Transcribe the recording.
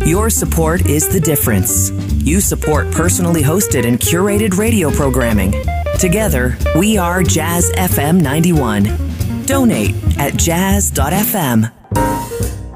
Your support is the difference. You support personally hosted and curated radio programming. Together, we are Jazz FM 91. Donate at jazz.fm.